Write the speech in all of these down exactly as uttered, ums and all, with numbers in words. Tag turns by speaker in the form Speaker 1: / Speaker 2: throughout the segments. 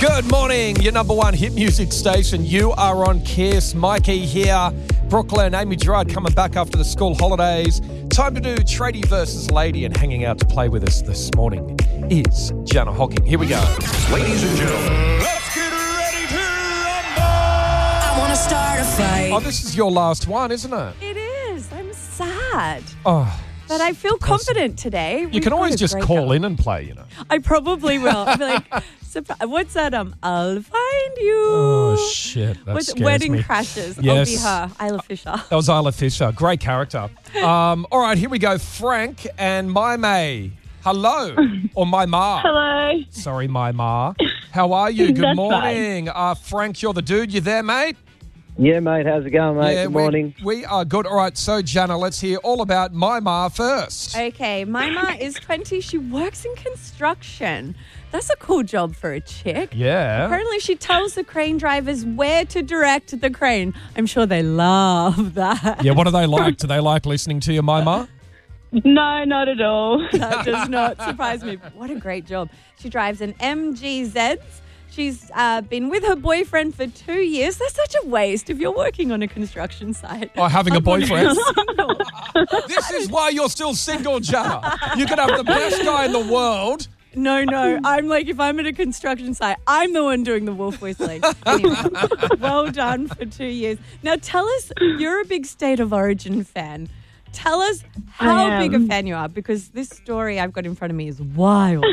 Speaker 1: Good morning, your number one hit music station. You are on Kiss. Mikey here. Brooklyn, Amy Gerard coming back after the school holidays. Time to do Tradie versus Lady, and hanging out to play with us this morning is Jana Hocking. Here we go.
Speaker 2: Ladies and gentlemen,
Speaker 3: Let's get ready to rumble!
Speaker 4: I want to start a fight.
Speaker 1: Oh, this is your last one, isn't it?
Speaker 5: It is. I'm sad.
Speaker 1: Oh,
Speaker 5: But I feel confident today.
Speaker 1: you can always just call in and play, you know.
Speaker 5: I probably will. I'll be like, surpri- what's that? Um, I'll find you.
Speaker 1: Oh, shit. That
Speaker 5: What's
Speaker 1: scares
Speaker 5: Wedding
Speaker 1: me.
Speaker 5: Crashes. I'll
Speaker 1: Yes.
Speaker 5: be her. Isla Fisher.
Speaker 1: That was Isla Fisher. Great character. Um, all right, here we go. Frank and My May. Hello. Or My Ma.
Speaker 6: Hello.
Speaker 1: Sorry, My Ma. How are you? Good
Speaker 6: That's
Speaker 1: morning. Uh, Frank, you're the dude. You there, mate?
Speaker 7: Yeah, mate. How's it going, mate?
Speaker 1: Yeah,
Speaker 7: Good
Speaker 1: we-
Speaker 7: morning.
Speaker 1: We are good. All right, so, Jana, let's hear all about My Ma first.
Speaker 5: Okay, my ma is twenty. She works in construction. That's a cool job for a chick.
Speaker 1: Yeah.
Speaker 5: Apparently, she tells the crane drivers where to direct the crane. I'm sure they love that.
Speaker 1: Yeah, what do they like? Do they like listening to you, My Ma?
Speaker 6: No, not at all.
Speaker 5: That does not surprise me. What a great job. She drives an M G Z. She's uh, been with her boyfriend for two years. That's such a waste if you're working on a construction site.
Speaker 1: Oh, having a boyfriend?
Speaker 5: Single.
Speaker 1: This is why you're still single, Jana. You could have the best guy in the world.
Speaker 5: No, no. I'm like, if I'm at a construction site, I'm the one doing the wolf whistling. Anyway, well done for two years. Now, tell us, you're a big State of Origin fan. Tell us how
Speaker 6: I
Speaker 5: big a
Speaker 6: am.
Speaker 5: fan you are, because this story I've got in front of me is wild.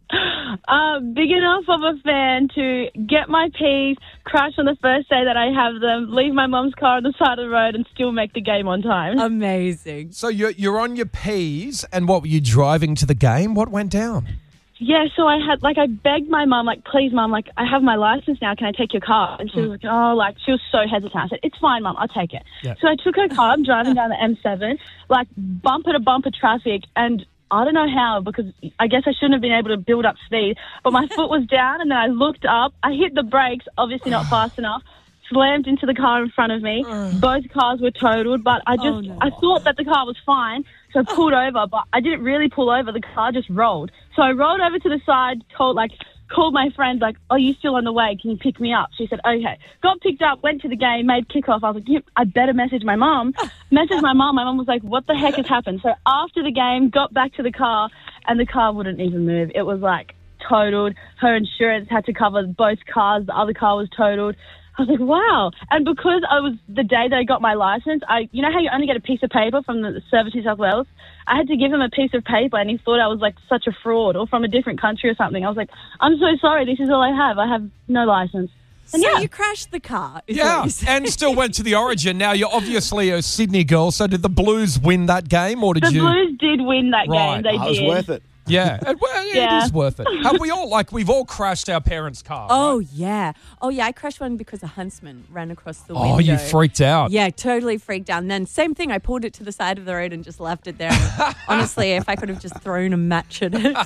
Speaker 6: Uh, big enough of a fan to get my P's, crash on the first day that I have them, leave my mum's car on the side of the road and still make the game on time.
Speaker 5: Amazing.
Speaker 1: So you're, you're on your P's, and what, were you driving to the game? What went down?
Speaker 6: Yeah, so I had, like, I begged my mum, like, please, mum, like, I have my license now. Can I take your car? And she was like, oh, like, she was so hesitant. I said, it's fine, mum, I'll take it.
Speaker 1: Yeah.
Speaker 6: So I took her car, I'm driving down the M seven, like, bumper to bumper traffic, and I don't know how, because I guess I shouldn't have been able to build up speed, but my foot was down, and then I looked up, I hit the brakes, obviously not fast enough, slammed into the car in front of me. Both cars were totaled, but I just,
Speaker 5: Oh, no.
Speaker 6: I thought that the car was fine, so I pulled over, but I didn't really pull over. The car just rolled. So I rolled over to the side, told, like, called my friend, like, are you still on the way? Can you pick me up? She said, okay. Got picked up, went to the game, made kickoff. I was like, yeah, I better message my mum. Messaged my mum. My mum was like, what the heck has happened? So after the game, got back to the car, and the car wouldn't even move. It was, like, totaled. Her insurance had to cover both cars. The other car was totaled. I was like, wow. And because I was the day that I got my license, I, you know how you only get a piece of paper from the Service New South Wales? I had to give him a piece of paper, and he thought I was like such a fraud or from a different country or something. I was like, I'm so sorry. This is all I have. I have no license.
Speaker 5: So
Speaker 6: yeah.
Speaker 5: you crashed the car. Is
Speaker 1: Yeah,
Speaker 5: what you said.
Speaker 1: and still went to the Origin. Now, you're obviously a Sydney girl, so did the Blues win that game, or did
Speaker 6: The
Speaker 1: you?
Speaker 6: Blues did win that
Speaker 1: Right.
Speaker 6: game. They
Speaker 2: oh, it
Speaker 6: did.
Speaker 2: was worth it.
Speaker 1: Yeah, it, well, yeah,
Speaker 6: Yeah.
Speaker 1: it is worth it. Have we all, like, we've all crashed our parents' car,
Speaker 5: Oh,
Speaker 1: right?
Speaker 5: yeah. Oh, yeah. I crashed one because a huntsman ran across the window.
Speaker 1: Oh, you freaked out.
Speaker 5: Yeah, totally freaked out. And then same thing. I pulled it to the side of the road and just left it there. Honestly, if I could have just thrown a match at it.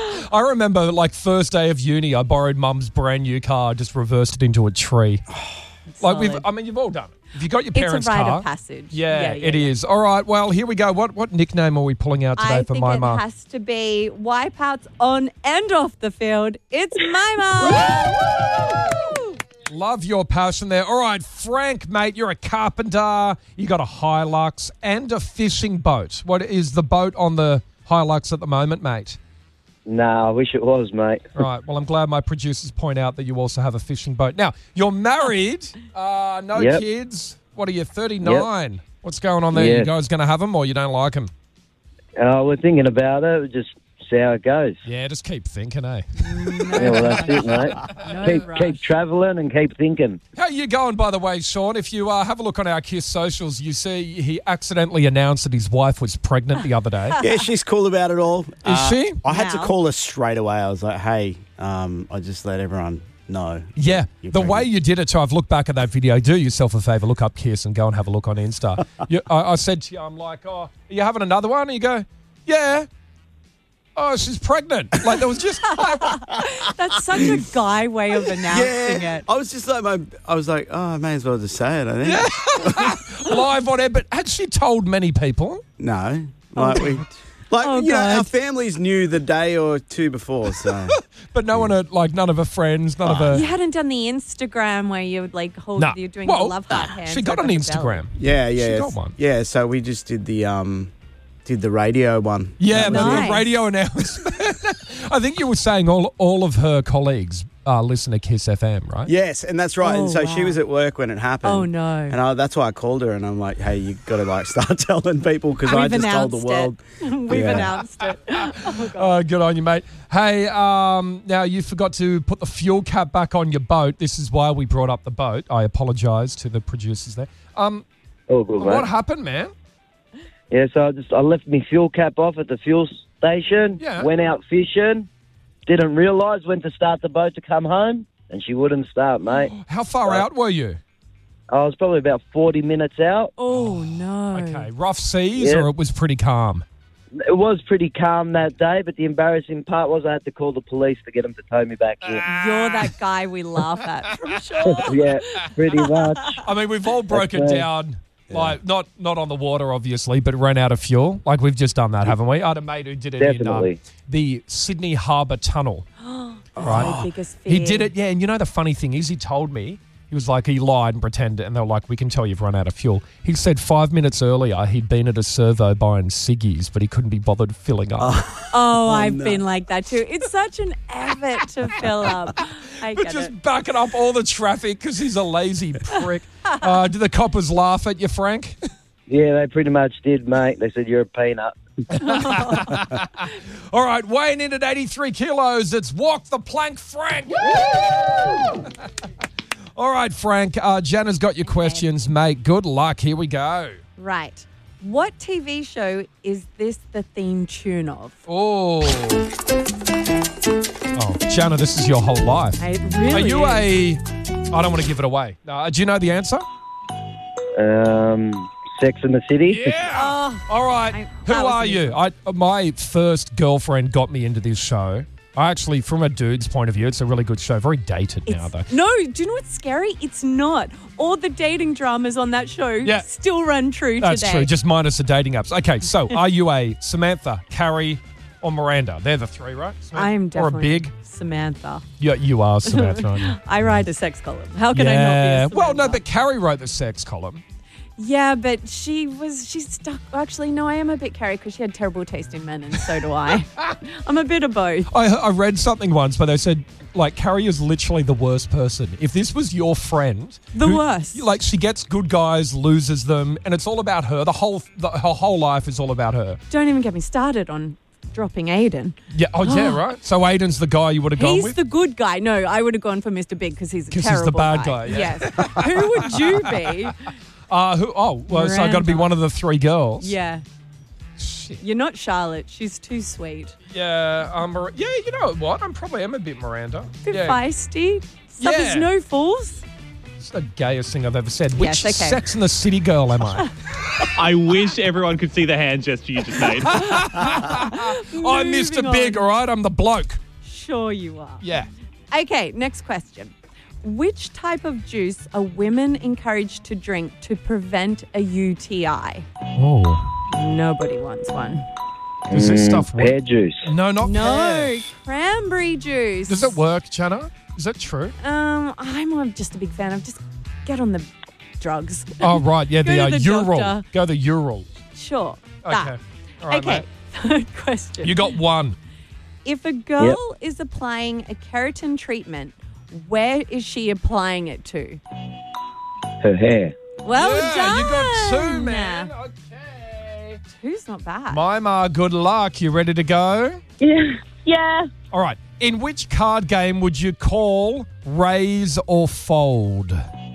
Speaker 1: I remember, like, first day of uni, I borrowed mum's brand new car, just reversed it into a tree. Like, we've,
Speaker 5: Solid.
Speaker 1: I mean, you've all done it. If you got your
Speaker 5: It's a
Speaker 1: parents'
Speaker 5: rite
Speaker 1: car.
Speaker 5: of passage.
Speaker 1: Yeah,
Speaker 5: Yeah,
Speaker 1: it
Speaker 5: yeah,
Speaker 1: is. All right, well, here we go. What what nickname are we pulling out today
Speaker 5: I
Speaker 1: for
Speaker 5: think
Speaker 1: My
Speaker 5: it
Speaker 1: Ma?
Speaker 5: has to be wipeouts on and off the field. It's My Ma.
Speaker 1: Love your passion there. All right, Frank, mate, you're a carpenter. You got a Hilux and a fishing boat. What is the boat on the Hilux at the moment, mate?
Speaker 7: Nah, I wish it was, mate.
Speaker 1: All right, well, I'm glad my producers point out that you also have a fishing boat. Now, you're married, uh, no
Speaker 7: Yep.
Speaker 1: kids. What are you, thirty-nine? What's going on there?
Speaker 7: Yeah.
Speaker 1: You guys going to have them or you don't like them?
Speaker 7: Uh, we're thinking about it. Just see how it goes.
Speaker 1: Yeah, just keep thinking, eh?
Speaker 7: Yeah, well, that's it, mate.
Speaker 5: No
Speaker 7: keep
Speaker 5: rush.
Speaker 7: keep travelling and keep thinking.
Speaker 1: How you going, by the way, Sean? If you uh, have a look on our Kiss socials, you see he accidentally announced that his wife was pregnant the other day.
Speaker 2: Yeah, she's cool about it all. Is
Speaker 1: she?
Speaker 2: I had
Speaker 5: Now?
Speaker 2: to call her straight away. I was like, hey, um, I just let everyone know.
Speaker 1: Yeah,
Speaker 2: You're
Speaker 1: the way
Speaker 2: pregnant.
Speaker 1: you did it, so I've looked back at that video. Do yourself a favour, look up Kiss and go and have a look on Insta. you, I, I said to you, I'm like, oh, are you having another one? And you go, yeah. Oh, she's pregnant. Like, there was just...
Speaker 5: That's such a guy way of announcing
Speaker 2: Yeah,
Speaker 5: it.
Speaker 2: I was just like, my, I was like, oh, I may as well just say it, I think.
Speaker 1: live on air, but had she told many people?
Speaker 2: No. Like we, Like,
Speaker 5: Oh,
Speaker 2: you know,
Speaker 5: God.
Speaker 2: our families knew the day or two before, so.
Speaker 1: But no one, had, like, none of her friends, none of her.
Speaker 5: You hadn't done the Instagram where you would like hold,
Speaker 1: Nah.
Speaker 5: you're doing
Speaker 1: Well,
Speaker 5: the love heart hands.
Speaker 1: She got
Speaker 5: over
Speaker 1: an
Speaker 5: her
Speaker 1: Instagram.
Speaker 5: belly.
Speaker 2: Yeah, yeah.
Speaker 1: She
Speaker 2: it's-
Speaker 1: got one.
Speaker 2: Yeah, so we just did the um, did the radio one.
Speaker 1: Yeah, the-
Speaker 5: Nice.
Speaker 1: the radio announcement. I think you were saying all all of her colleagues uh, listen to Kiss F M, right?
Speaker 2: Yes, and that's right.
Speaker 5: Oh,
Speaker 2: and so she
Speaker 5: wow.
Speaker 2: was at work when it happened.
Speaker 5: Oh, no.
Speaker 2: And I, that's why I called her, and I'm like, "Hey, you got to like start telling people because I
Speaker 5: We've
Speaker 2: just told the
Speaker 5: announced
Speaker 2: world."
Speaker 5: it. We've
Speaker 2: Yeah.
Speaker 5: announced it. Oh, God.
Speaker 1: Oh, good on you, mate. Hey, um, now you forgot to put the fuel cap back on your boat. This is why we brought up the boat. I apologise to the producers there. Um,
Speaker 7: All good,
Speaker 1: what
Speaker 7: mate.
Speaker 1: happened, man?
Speaker 7: Yeah, so I just I left my fuel cap off at the fuel station.
Speaker 1: Yeah.
Speaker 7: Went out fishing. Didn't realise when to start the boat to come home, and she wouldn't start, mate.
Speaker 1: How far out were you?
Speaker 7: I was probably about forty minutes out.
Speaker 5: Oh, no.
Speaker 1: Okay, rough seas,
Speaker 7: Yeah.
Speaker 1: or it was pretty calm?
Speaker 7: It was pretty calm that day, but the embarrassing part was I had to call the police to get them to tow me back in.
Speaker 5: You're that guy we laugh at from shore.
Speaker 7: Yeah, pretty much.
Speaker 1: I mean, we've all broken
Speaker 7: right.
Speaker 1: down. Like, not not on the water, obviously, but ran out of fuel. Like, we've just done that, haven't we? I had a mate who did it in
Speaker 7: Definitely.
Speaker 1: um, the Sydney Harbour Tunnel.
Speaker 5: My biggest fear.
Speaker 1: He did it, yeah. And you know, the funny thing is, he told me, he was like, he lied and pretended, and they were like, we can tell you've run out of fuel. He said five minutes earlier he'd been at a servo buying ciggies, but he couldn't be bothered filling up.
Speaker 5: Oh, I've been like that too. It's such an effort to fill up. I
Speaker 1: But
Speaker 5: get
Speaker 1: just
Speaker 5: it.
Speaker 1: backing up all the traffic because he's a lazy prick. uh, did the coppers laugh at you, Frank?
Speaker 7: Yeah, they pretty much did, mate. They said you're a peanut.
Speaker 1: All right, weighing in at eighty-three kilos, it's Walk the Plank Frank. All right, Frank, uh, Jana's got your questions, mate. Good luck. Here we go.
Speaker 5: Right. What T V show is this the theme tune of?
Speaker 1: Oh. Oh, Jana, this is your whole life.
Speaker 5: I really
Speaker 1: Are you
Speaker 5: is.
Speaker 1: a... I don't want to give it away. Uh, do you know the answer?
Speaker 7: Um, Sex in the City.
Speaker 1: Yeah.
Speaker 5: Oh,
Speaker 1: All right.
Speaker 5: I-
Speaker 1: Who
Speaker 5: that was
Speaker 1: are
Speaker 5: easy.
Speaker 1: you? I my first girlfriend got me into this show. I actually, from a dude's point of view, it's a really good show. Very dated now, though.
Speaker 5: it's, no, do you know what's scary? It's not. All the dating dramas on that show
Speaker 1: Yeah.
Speaker 5: still run true
Speaker 1: That's
Speaker 5: today.
Speaker 1: true, just minus the dating apps. Okay, so are you a Samantha, Carrie, or Miranda? They're the three, right? Samantha?
Speaker 5: I am
Speaker 1: Or a
Speaker 5: definitely
Speaker 1: big?
Speaker 5: Samantha.
Speaker 1: Yeah, you are Samantha, aren't you?
Speaker 5: I write a sex column. How can
Speaker 1: yeah.
Speaker 5: I not be a
Speaker 1: Well, no,
Speaker 5: Samantha?
Speaker 1: but Carrie wrote the sex column.
Speaker 5: Yeah, but she was, she's stuck. Actually, no, I am a bit Carrie because she had terrible taste in men, and so do I. I'm a bit of both.
Speaker 1: I, I read something once, but they said, like, Carrie is literally the worst person. If this was your friend...
Speaker 5: The
Speaker 1: who-
Speaker 5: worst.
Speaker 1: Like, she gets good guys, loses them, and it's all about her. The whole, the, her whole life is all about her.
Speaker 5: Don't even get me started on dropping Aiden.
Speaker 1: Yeah, oh, yeah, right? So Aiden's the guy you would have gone
Speaker 5: He's
Speaker 1: with?
Speaker 5: the good guy. No, I would have gone for Mister Big because he's a
Speaker 1: 'Cause he's
Speaker 5: terrible
Speaker 1: the bad guy, yeah.
Speaker 5: Yes. Who would you be?
Speaker 1: Uh, who? Oh, well, so I got to be
Speaker 5: Miranda.
Speaker 1: one of the three girls.
Speaker 5: Yeah.
Speaker 1: Shit.
Speaker 5: You're not Charlotte. She's too sweet.
Speaker 1: Yeah, um, Mir- yeah, you know what? I'm probably am a bit Miranda.
Speaker 5: Bit
Speaker 1: yeah.
Speaker 5: feisty. Suffers
Speaker 1: Yeah.
Speaker 5: no fools.
Speaker 1: It's the gayest thing I've ever said. Which
Speaker 5: Yes, okay.
Speaker 1: Sex and the City girl am I?
Speaker 8: I wish everyone could see the hand gesture you just made.
Speaker 1: I'm Mister
Speaker 5: Moving
Speaker 1: Big,
Speaker 5: on.
Speaker 1: all right? I'm the bloke.
Speaker 5: Sure you are.
Speaker 1: Yeah.
Speaker 5: Okay, next question. Which type of juice are women encouraged to drink to prevent a U T I?
Speaker 1: Oh.
Speaker 5: Nobody wants one.
Speaker 1: Does this stuff work?
Speaker 7: Pear juice.
Speaker 1: No, not
Speaker 5: No,
Speaker 1: pear.
Speaker 5: cranberry juice.
Speaker 1: Does it work, Jana? Is that true?
Speaker 5: Um, I'm a- just a big fan of just get on the drugs.
Speaker 1: Oh, right. Yeah,
Speaker 5: Go
Speaker 1: the,
Speaker 5: to
Speaker 1: uh,
Speaker 5: the
Speaker 1: Ural.
Speaker 5: doctor.
Speaker 1: Go the Ural.
Speaker 5: Sure.
Speaker 1: Okay.
Speaker 5: That.
Speaker 1: All right,
Speaker 5: okay. Third question.
Speaker 1: mate. You got one.
Speaker 5: If a girl is applying a keratin treatment, where is she applying it to?
Speaker 7: Her hair.
Speaker 5: Well
Speaker 1: yeah,
Speaker 5: done.
Speaker 1: you got two, man. Okay.
Speaker 5: Two's not bad.
Speaker 1: Mima, good luck. You ready to go?
Speaker 6: Yeah. Yeah.
Speaker 1: All right. In which card game would you call raise or fold?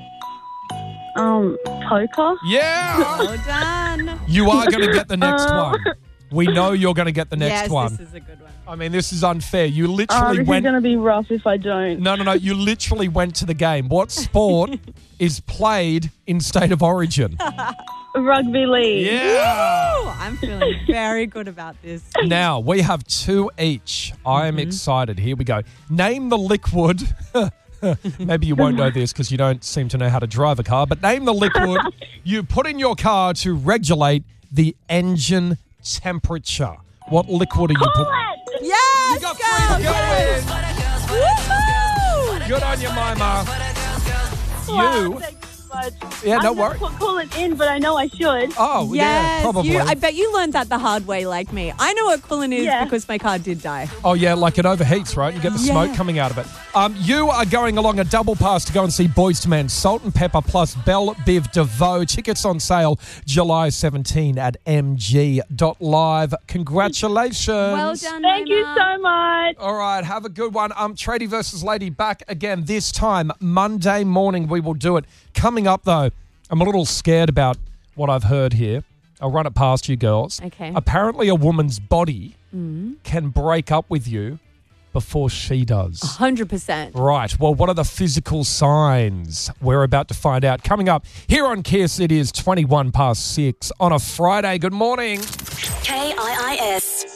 Speaker 6: Um, poker.
Speaker 1: Yeah.
Speaker 5: Well done.
Speaker 1: You are going to get the next
Speaker 6: Uh.
Speaker 1: one. We know you're going to get the next
Speaker 5: yes,
Speaker 1: one.
Speaker 5: this is a good one.
Speaker 1: I mean, this is unfair. You
Speaker 6: Oh,
Speaker 1: literally
Speaker 6: this is
Speaker 1: went.
Speaker 6: going to be rough if I don't.
Speaker 1: No, no, no. You literally went to the game. What sport is played in State of Origin?
Speaker 6: Rugby league.
Speaker 1: Yeah.
Speaker 5: Oh, I'm feeling very good about this.
Speaker 1: Now, we have two each. I am excited. Here we go. Name the liquid. Maybe you won't know this because you don't seem to know how to drive a car, but name the liquid you put in your car to regulate the engine temperature. What liquid are you putting?
Speaker 6: Cool it!
Speaker 5: Yes,
Speaker 1: You got
Speaker 5: girl,
Speaker 1: three to go
Speaker 5: yes.
Speaker 1: in.
Speaker 5: Woohoo!
Speaker 1: Good on you, Mima.
Speaker 6: Wow,
Speaker 1: You.
Speaker 6: thank you so much.
Speaker 1: Yeah, no
Speaker 6: I've
Speaker 1: worries.
Speaker 6: never put coolant in, but I know I should.
Speaker 1: Oh, yeah,
Speaker 5: Yes,
Speaker 1: probably.
Speaker 5: you, I bet you learned that the hard way like me. I know what coolant is
Speaker 6: Yeah.
Speaker 5: because my car did die.
Speaker 1: Oh, yeah, like it overheats, right? You get the
Speaker 5: Yeah.
Speaker 1: smoke coming out of it. Um, you are going along a double pass to go and see Boyz two Men, Salt and Pepper plus Belle Biv DeVoe. Tickets on sale July seventeenth at m g dot live. Congratulations.
Speaker 5: Well done,
Speaker 6: Thank you
Speaker 5: Mima.
Speaker 6: so much.
Speaker 1: All right, have a good one. Um, Tradie versus Lady back again this time Monday morning. We will do it. Coming up though, I'm a little scared about what I've heard here. I'll run it past you girls.
Speaker 5: Okay.
Speaker 1: Apparently, a woman's body can break up with you before she does.
Speaker 5: one hundred percent.
Speaker 1: Right. Well, what are the physical signs? We're about to find out. Coming up here on Kiss, it is twenty-one past six on a Friday. Good morning.
Speaker 4: K I I S.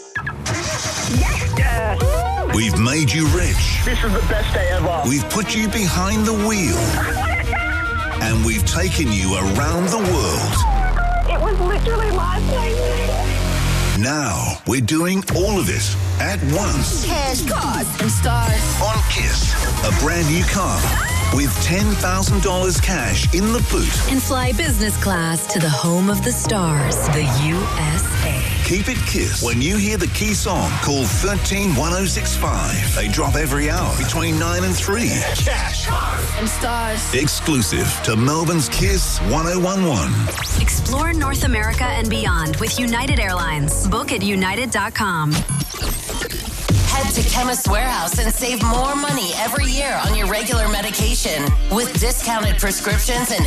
Speaker 3: We've made you rich.
Speaker 7: This is the best day ever.
Speaker 3: We've put you behind the wheel. And we've taken you around the world.
Speaker 6: It was literally last night.
Speaker 3: Now we're doing all of it at once.
Speaker 4: Cash, cars, and stars.
Speaker 3: On Kiss, a brand new car with ten thousand dollars cash in the boot.
Speaker 4: And fly business class to the home of the stars, the U S A.
Speaker 3: Keep it Kiss. When you hear the key song, call one three one oh six five. They drop every hour between nine and three. Cash.
Speaker 4: And stars.
Speaker 3: Exclusive to Melbourne's Kiss one oh one one.
Speaker 9: Explore North America and beyond with United Airlines. Book at united dot com.
Speaker 10: Head to Chemist Warehouse and save more money every year on your regular medication with discounted prescriptions and